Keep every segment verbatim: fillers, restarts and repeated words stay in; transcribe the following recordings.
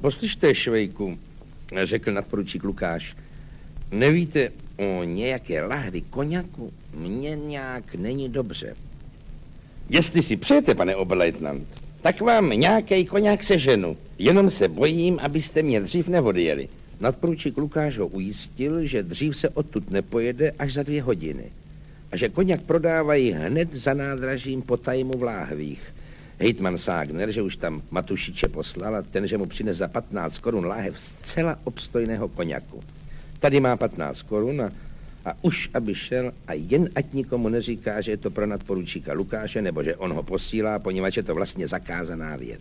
Poslyšte, Švejku, řekl nadporučík Lukáš, nevíte o nějaké lahvi koněku? Mně nějak není dobře. Jestli si přejete, pane oberleutnant, tak vám nějaký koněk seženu. Jenom se bojím, abyste mě dřív neodjeli. Nadporučík Lukáš ho ujistil, že dřív se odtud nepojede až za dvě hodiny. A že koněk prodávají hned za nádražím po tajmu v láhvích. Hejtman Ságner, že už tam Matušiče poslal a ten, že mu přines za patnáct korun láhev zcela obstojného koněku. Tady má patnáct korun a, a už aby šel a jen ať nikomu neříká, že je to pro nadporučíka Lukáše, nebo že on ho posílá, poněvadž je to vlastně zakázaná věc.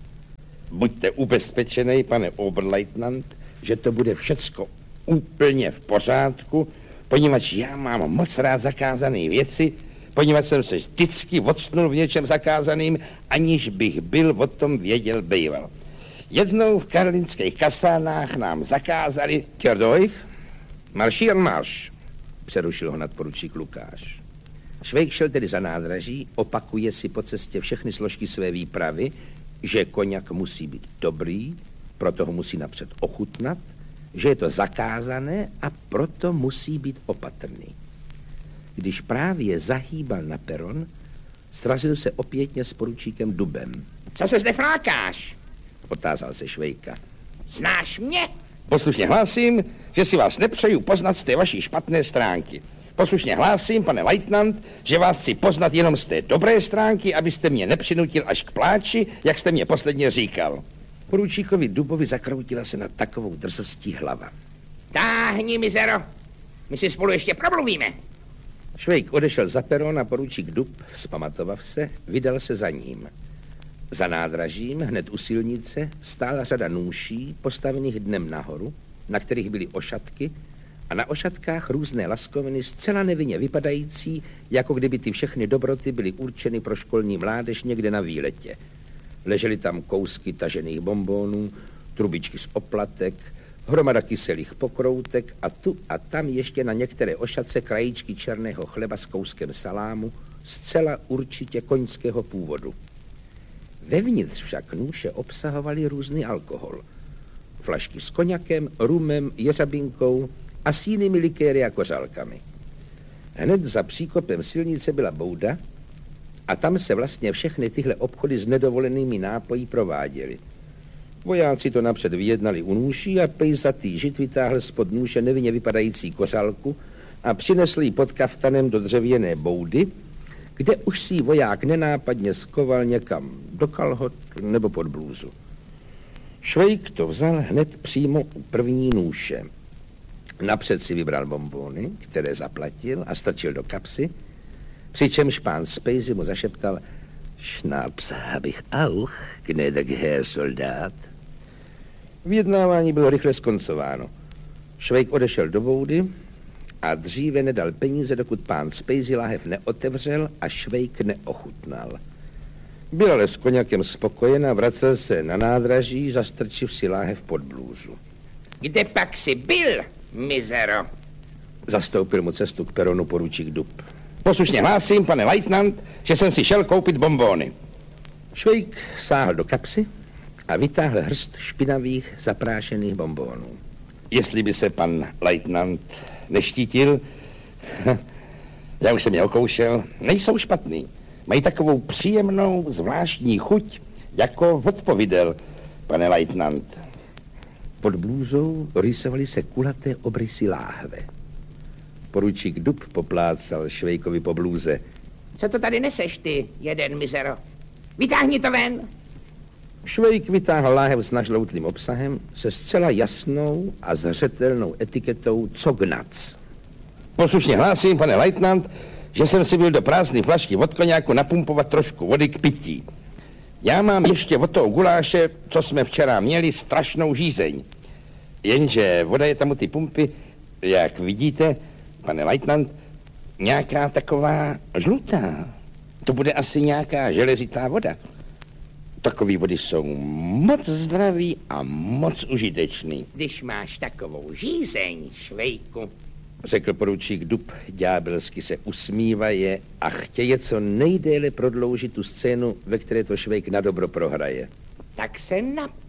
Buďte ubezpečený, pane oberleutnant, že to bude všecko úplně v pořádku, poněvadž já mám moc rád zakázané věci, poněvadž jsem se vždycky odstnul v něčem zakázaným, aniž bych byl o tom věděl býval. Jednou v karlínských kasánách nám zakázali... Kjerdojch, maršieren marš, přerušil ho nadporučík Lukáš. Švejk šel tedy za nádraží, opakuje si po cestě všechny složky své výpravy, že koněk musí být dobrý, proto ho musí napřed ochutnat, že je to zakázané a proto musí být opatrný. Když právě zahýbal na peron, srazil se opětně s poručíkem Dubem. Co se zde flákáš? Otázal se Švejka. Znáš mě? Poslušně hlásím, že si vás nepřeju poznat z té vaší špatné stránky. Poslušně hlásím, pane leutnant, že vás chci poznat jenom z té dobré stránky, abyste mě nepřinutil až k pláči, jak jste mě posledně říkal. Poručíkovi Dubovi zakroutila se na takovou drzostí hlava. Táhni, mizero, my si spolu ještě promluvíme. Švejk odešel za peron a poručík Dub, vzpamatovav se, vydal se za ním. Za nádražím, hned u silnice, stála řada nůší, postavených dnem nahoru, na kterých byly ošatky, a na ošatkách různé laskoviny zcela nevinně vypadající, jako kdyby ty všechny dobroty byly určeny pro školní mládež někde na výletě. Ležely tam kousky tažených bonbonů, trubičky z oplatek, hromada kyselých pokroutek a tu a tam ještě na některé ošatce krajíčky černého chleba s kouskem salámu, zcela určitě koňského původu. Vevnitř však nůše obsahovaly různý alkohol. Flašky s koňakem, rumem, jeřabinkou a s jinými likéry a kořálkami. Hned za příkopem silnice byla bouda a tam se vlastně všechny tyhle obchody s nedovolenými nápoji prováděly. Vojáci to napřed vyjednali u nůší a pejsatý žid vytáhl spod nůše nevinně vypadající kořálku a přinesl ji pod kaftanem do dřevěné boudy, kde už si voják nenápadně skoval někam do kalhot nebo pod blůzu. Švejk to vzal hned přímo u první nůše. Napřed si vybral bonbony, které zaplatil a strčil do kapsy, přičemž pán Spejzy mu zašeptal: Schnaps habe ich auch, gnädiger Herr Soldat. Vyjednávání bylo rychle skoncováno. Švejk odešel do boudy a dříve nedal peníze, dokud pán Spejzy láhev neotevřel a Švejk neochutnal. Byl ale s koněkem spokojen a vracel se na nádraží, zastrčив si láhev pod blůzu. Kde pak jsi byl, mizero? Zastoupil mu cestu k peronu poručík Dub. Poslušně hlásím, pane leutnant, že jsem si šel koupit bonbony. Švejk sáhl do kapsy a vytáhl hrst špinavých zaprášených bonbonů. Jestli by se pan leutnant neštítil, já už jsem je okoušel, nejsou špatný. Mají takovou příjemnou, zvláštní chuť, jako odpovídal, pane leutnant. Pod blůzou rýsovaly se kulaté obrysy láhve. Poručík Dub poplácal Švejkovi po blůze. Co to tady neseš ty, jeden mizero? Vytáhni to ven! Švejk vytáhl láhev s nažloutlým obsahem se zcela jasnou a zřetelnou etiketou Cognac. Poslušně hlásím, pane leutnant, že jsem si byl do prázdné flašky od koňáku napumpovat trošku vody k pití. Já mám ještě od toho guláše, co jsme včera měli, strašnou žízeň. Jenže voda je tam u ty pumpy, jak vidíte, pane leutnant, nějaká taková žlutá. To bude asi nějaká železitá voda. Takový vody jsou moc zdraví a moc užitečný. Když máš takovou žízeň, Švejku, řekl poručík Dub, ďábelsky se usmívaje a chtěje co nejdéle prodloužit tu scénu, ve které to Švejk na dobro prohraje. Tak se napi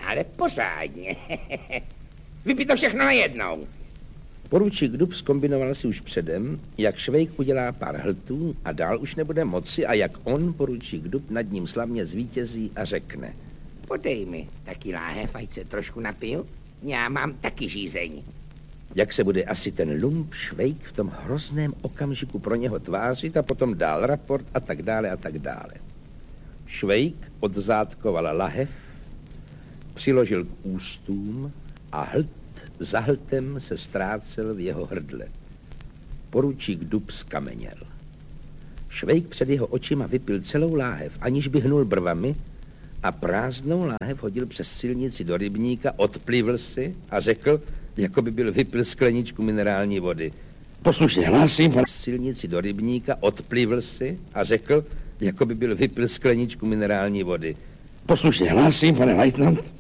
Ale pořádně. Vypij to všechno najednou. Poručík Dub zkombinoval si už předem, jak Švejk udělá pár hltů a dál už nebude moci a jak on, poručík Dub, nad ním slavně zvítězí a řekne. Podej mi taky láhev, ať se trošku napiju. Já mám taky žízeň. Jak se bude asi ten lump Švejk v tom hrozném okamžiku pro něho tvářit a potom dál raport a tak dále a tak dále. Švejk odzátkoval lahev, přiložil k ústům a hlt za hltem se ztrácel v jeho hrdle. Poručík Dub skameněl. Švejk před jeho očima vypil celou láhev, aniž by hnul brvami, a prázdnou láhev hodil přes silnici do rybníka, odplivl si a řekl, jako by byl vypil skleničku minerální vody. Poslušně hlásím, pane. Silnici do rybníka, odplivl si a řekl, jako by byl vypil skleničku minerální vody. Poslušně hlásím, pane lejtnant.